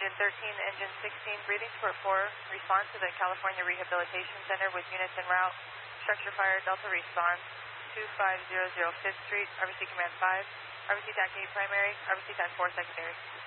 Engine 13, Engine 16, breathing support 4, respond to the California Rehabilitation Center with units en route. Structure fire, Delta response, 2500 5th Street, RBC Command 5, RBC TAC 8 primary, RBC TAC 4 secondary.